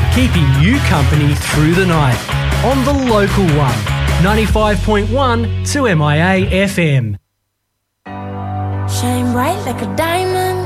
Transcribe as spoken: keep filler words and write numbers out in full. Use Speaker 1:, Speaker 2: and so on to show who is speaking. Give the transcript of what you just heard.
Speaker 1: keeping you company through the night on the local one, ninety-five point one to M I A F M.
Speaker 2: Shine bright like a diamond,